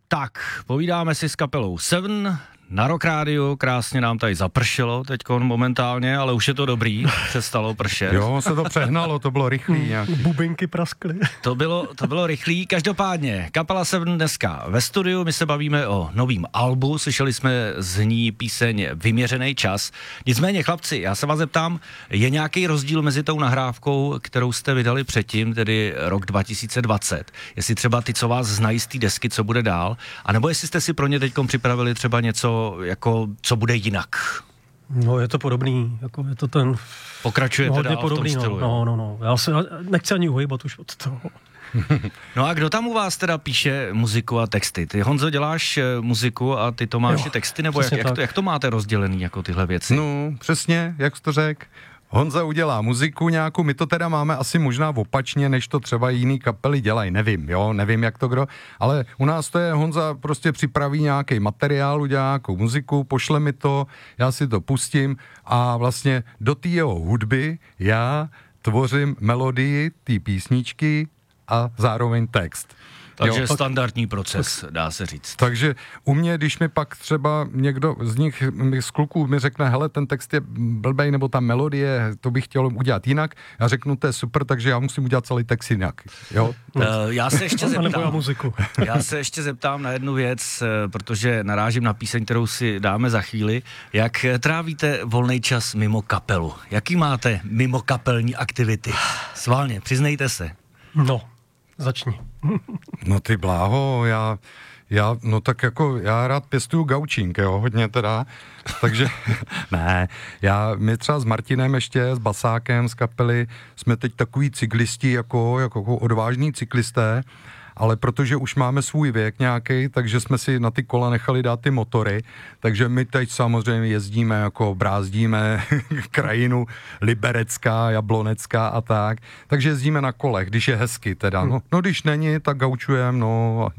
Tak, povídáme si s kapelou Seven na Rock Rádiu, krásně nám tady zapršelo teďkon momentálně, ale už je to dobrý, přestalo pršet. Jo, se to přehnalo, to bylo rychlý nějaký. Bubinky praskly. To bylo rychlý, každopádně kapela Seven dneska ve studiu, my se bavíme o novým albu, slyšeli jsme z ní píseň Vyměřený čas. Nicméně chlapci, já se vás zeptám, je nějaký rozdíl mezi tou nahrávkou, kterou jste vydali předtím, tedy rok 2020, jestli třeba ty, co vás znají z té desky, co bude dál, anebo jestli jste si pro ně teďkom připravili třeba něco, jako co bude jinak? No, je to podobný, jako je to ten... Pokračujete dál podobný, v tom stylu. No. Já se nechci ani uhejbat už od toho. No a kdo tam u vás teda píše muziku a texty? Ty, Honzo, děláš muziku a ty Tomáši texty, nebo jak to máte rozdělený jako tyhle věci? No, přesně, jak jsi to řekl. Honza udělá muziku nějakou, my to teda máme asi možná opačně, než to třeba jiný kapely dělají, nevím jak to kdo, ale u nás to je, Honza prostě připraví nějaký materiál, udělá nějakou muziku, pošle mi to, já si to pustím a vlastně do té jeho hudby já tvořím melodii té písničky a zároveň text. Takže standardní proces, dá se říct. Takže u mě, když mi pak třeba někdo z kluků mi řekne, hele, ten text je blbej, nebo ta melodie, to bych chtěl udělat jinak, já řeknu, to je super, takže já musím udělat celý text jinak. Jo? Já se ještě zeptám na jednu věc, protože narážím na píseň, kterou si dáme za chvíli. Jak trávíte volný čas mimo kapelu? Jaký máte mimo kapelní aktivity? Sválně, přiznejte se. No, začni. No ty bláho, já rád pěstuju gaučink, jo, hodně teda, takže ne, my třeba s Martinem ještě, s basákem z kapely, jsme teď takový cyklisti, jako odvážní cyklisté, ale protože už máme svůj věk nějaký, takže jsme si na ty kola nechali dát ty motory, takže my teď samozřejmě jezdíme, jako brázdíme krajinu Liberecká, Jablonecká a tak, takže jezdíme na kolech, když je hezky teda, no když není, tak gaučujeme, no.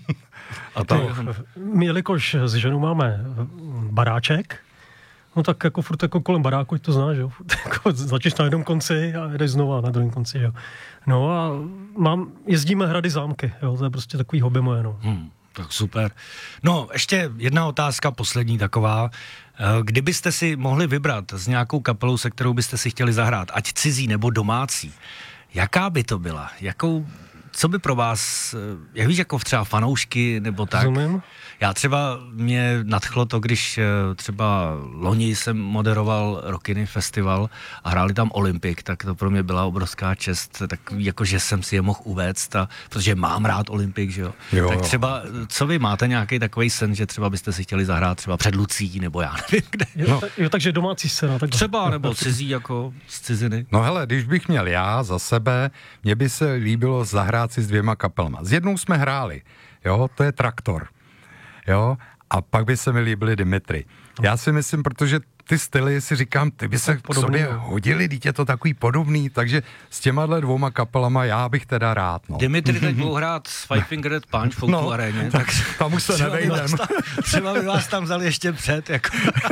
A tak. My, jelikož s ženou máme baráček, no tak jako furt jako kolem baráku, to znáš, jo. Jako začneš na jednom konci a jdeš znova na druhém konci, jo. No a jezdíme hrady zámky, jo, to je prostě takový hobby moje, no. Tak super. No, ještě jedna otázka, poslední taková. Kdybyste si mohli vybrat s nějakou kapelou, se kterou byste si chtěli zahrát, ať cizí nebo domácí, jaká by to byla? Co by pro vás, jak víš, jako třeba fanoušky nebo tak? Rozumím. Já třeba, mě nadchlo to, když třeba loni jsem moderoval Rockiny festival a hráli tam Olympik, tak to pro mě byla obrovská čest, takový jako, že jsem si je mohl uvést, protože mám rád Olympik, že jo? Tak třeba, co vy máte nějaký takový sen, že třeba byste si chtěli zahrát třeba před Lucí, nebo já nevím kde? Jo, takže domácí scéna. Tak třeba, nebo cizí, jako z ciziny. No hele, když bych měl já za sebe, mně by se líbilo zahrát si s 2 kapelama. S jednou jsme hráli, jo, to je Traktor, jo, a pak by se mi líbily Dimitri. Já si myslím, protože ty styly si říkám, ty by se k sobě hodili, dítě je to takový podobný, takže s těma 2 kapelama já bych teda rád, no. Dimitri teď budou hrát s Five Fingered Punch v O2 aréně, tak tam už se nevejdem. Třeba by vás tam vzali ještě před, jako.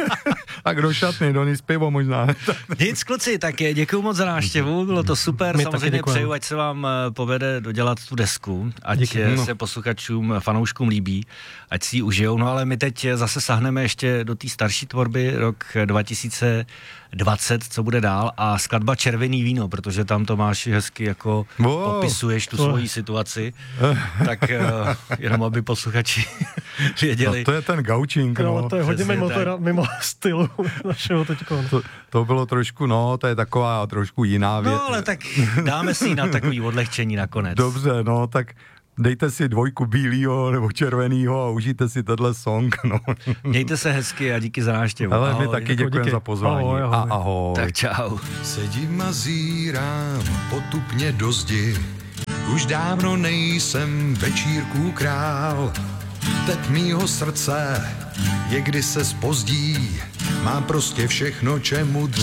Tak do šatny, doníst pivo možná. Nic, kluci, tak děkuju moc za návštěvu, bylo to super, my samozřejmě přeju, ať se vám povede dodělat tu desku, ať se posluchačům, fanouškům líbí, ať si ji užijou, no ale my teď zase sahneme ještě do té starší tvorby, rok 2020, co bude dál, a skladba Červený víno, protože tam Tomáši hezky jako popisuješ tu svoji situaci, tak jenom aby posluchači věděli. No, to je ten gaučink, no. To je hodně mimo stylu našeho teďko. To bylo trošku, to je taková trošku jiná věc. No, ale tak dáme si na takový odlehčení nakonec. Dobře, no, tak dejte si 2 bílýho nebo červenýho a užijte si tenhle song, no. Mějte se hezky a díky za návštěvu. Ale my taky děkujeme za pozvání. Ahoj. Tak čau. Sedím a zírám potupně do zdi, už dávno nejsem večírků král. Teď mýho srdce je, kdy se zpozdí, mám prostě všechno, čemu